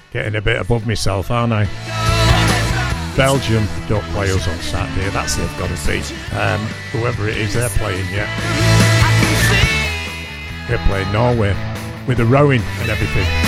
Getting a bit above myself, aren't I? Belgium don't play us on Saturday. That's who they've got to beat. Whoever it is they're playing, yeah. They're playing Norway with the rowing and everything.